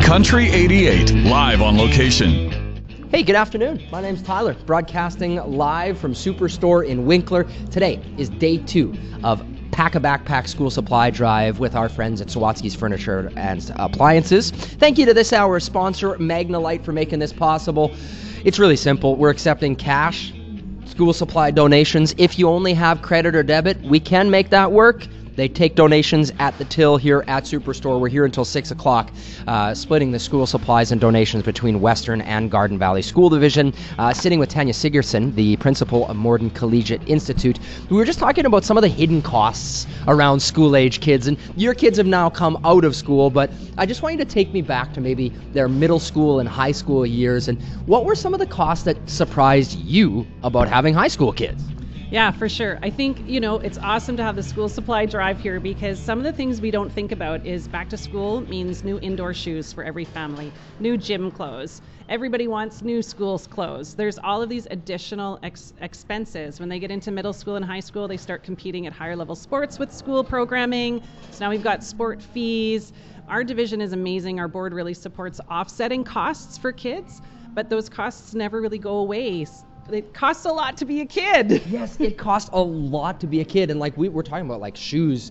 Country 88, live on location. Hey, good afternoon. My name's Tyler, broadcasting live from Superstore in Winkler. Today is day 2 of Pack a Backpack School Supply Drive with our friends at Sawatsky's Furniture and Appliances. Thank you to this hour's sponsor, Magnalite, for making this possible. It's really simple. We're accepting cash, school supply donations. If you only have credit or debit, we can make that work. They take donations at the till here at Superstore. We're here until 6 o'clock, splitting the school supplies and donations between Western and Garden Valley School Division. Sitting with Tanya Sigurdsson, the principal of Morden Collegiate Institute. We were just talking about some of the hidden costs around school-age kids. And your kids have now come out of school, but I just want you to take me back to maybe their middle school and high school years. And what were some of the costs that surprised you about having high school kids? Yeah, for sure. I think, it's awesome to have the school supply drive here because some of the things we don't think about is back to school means new indoor shoes for every family, new gym clothes. Everybody wants new school clothes. There's all of these additional expenses. When they get into middle school and high school, they start competing at higher level sports with school programming. So now we've got sport fees. Our division is amazing. Our board really supports offsetting costs for kids, but those costs never really go away. It costs a lot to be a kid. Yes, it costs a lot to be a kid. And like we're talking about like shoes,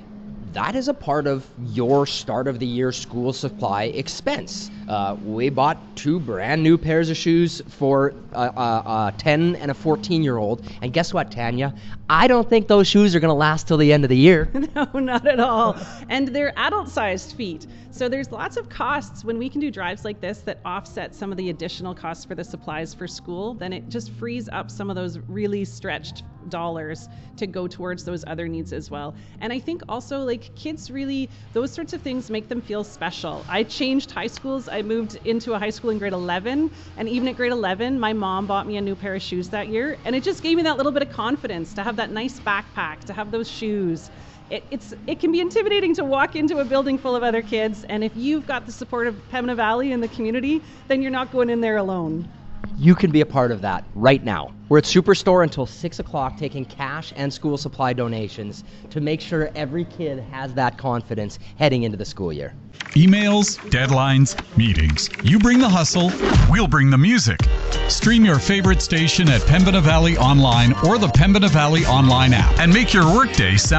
that is a part of your start of the year school supply expense. We bought 2 brand new pairs of shoes for a 10 and a 14-year-old. And guess what, Tanya? I don't think those shoes are going to last till the end of the year. No, not at all. And they're adult-sized feet. So there's lots of costs when we can do drives like this that offset some of the additional costs for the supplies for school. Then it just frees up some of those really stretched dollars to go towards those other needs as well. And I think also like kids really, those sorts of things make them feel special. I changed high schools. I moved into a high school in grade 11, and even at grade 11, my mom bought me a new pair of shoes that year, and it just gave me that little bit of confidence to have that nice backpack, to have those shoes. It can be intimidating to walk into a building full of other kids, and if you've got the support of Pembina Valley and the community, then you're not going in there alone. You can be a part of that right now. We're at Superstore until 6 o'clock taking cash and school supply donations to make sure every kid has that confidence heading into the school year. Emails, deadlines, meetings. You bring the hustle, we'll bring the music. Stream your favorite station at Pembina Valley Online or the Pembina Valley Online app and make your workday sound